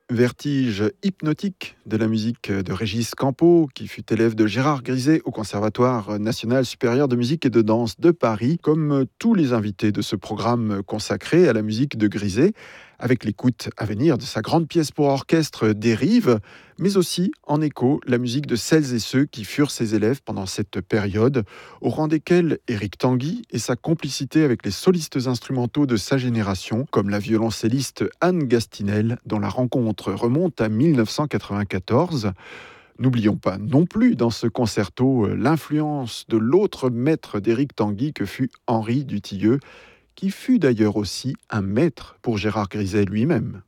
Vertige hypnotique de la musique de Régis Campo, qui fut élève de Gérard Griset au Conservatoire national supérieur de musique et de danse de Paris, comme tous les invités de ce programme consacré à la musique de Griset, avec l'écoute à venir de sa grande pièce pour orchestre Dérive, mais aussi en écho la musique de celles et ceux qui furent ses élèves pendant cette période, au rang desquels Éric Tanguy et sa complicité avec les solistes instrumentaux de sa génération, comme la violoncelliste Anne Gastinel, dont la rencontre remonte à 1994. N'oublions pas non plus dans ce concerto l'influence de l'autre maître d'Éric Tanguy que fut Henri Dutilleux, qui fut d'ailleurs aussi un maître pour Gérard Griset lui-même.